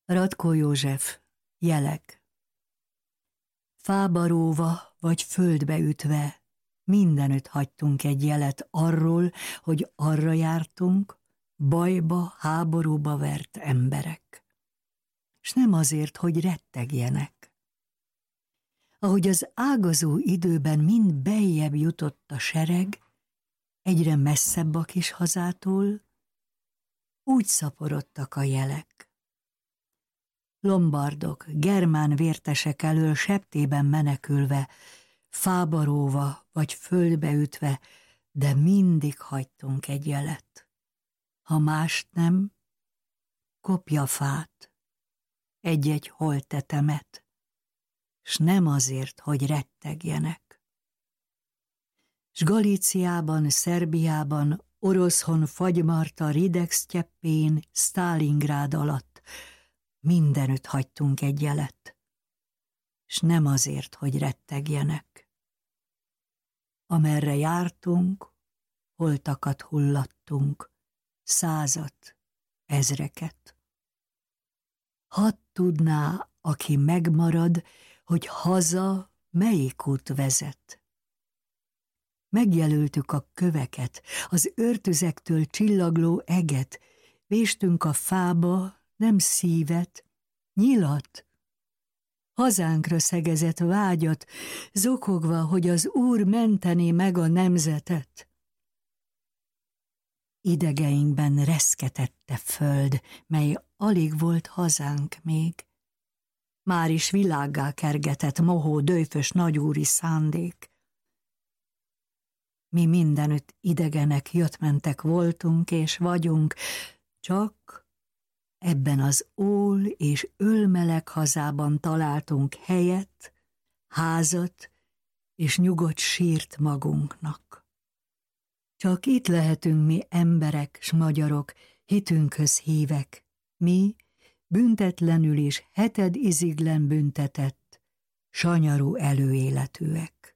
Ratkó József, jelek. Fába róva vagy földbe ütve, mindenütt hagytunk egy jelet arról, hogy arra jártunk, bajba, háborúba vert emberek. S nem azért, hogy rettegjenek. Ahogy az ágazó időben mind beljebb jutott a sereg, egyre messzebb a kis hazától, úgy szaporodtak a jelek. Lombardok, germán vértesek elől septében menekülve, fába róva vagy földbe ütve, de mindig hagytunk egy jelet. Ha mást nem, kopjafát, egy-egy holttetemet, s nem azért, hogy rettegjenek. S Galíciában, Szerbiában, Oroszhon, Fagymarta, Rideg-sztyeppén, Sztálingrád alatt mindenütt hagytunk egy jelet, s nem azért, hogy rettegjenek. Amerre jártunk, holtakat hullattunk, 100, ezreket. Hadd tudná, aki megmarad, hogy haza melyik út vezet. Megjelöltük a köveket, az őrtüzektől csillagló eget, véstünk a fába nem szívet, nyilat, hazánkra szegezett vágyat, zokogva, hogy az Úr mentené meg a nemzetet. Idegeinkben reszketette föld, mely alig volt hazánk még. Már is világgá kergetett mohó, döjfös nagyúri szándék. Mi mindenütt idegenek, jött-mentek voltunk és vagyunk, csak ebben az ól és ölmeleg hazában találtunk helyet, házat és nyugodt sírt magunknak. Csak itt lehetünk mi emberek s magyarok, hitünkhöz hívek, mi büntetlenül is heted iziglen büntetett, sanyarú előéletűek.